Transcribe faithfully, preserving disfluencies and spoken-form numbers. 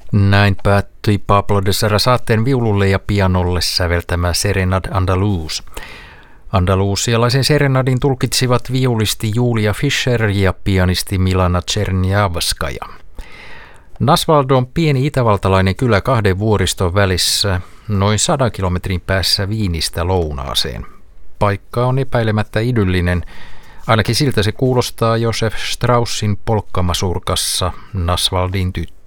Näin päättyi Pablo de Sarasaten viululle ja pianolle säveltämä Serenad Andaluz. Andalusialaisen serenadin tulkitsivat viulisti Julia Fischer ja pianisti Milana Czerniawskaja. Nasvaldo on pieni itävaltalainen kylä kahden vuoriston välissä, noin sadan kilometrin päässä Viinistä lounaaseen. Paikka on epäilemättä idyllinen, ainakin siltä se kuulostaa Josef Straussin polkkamasurkassa Nasvaldin tyttö.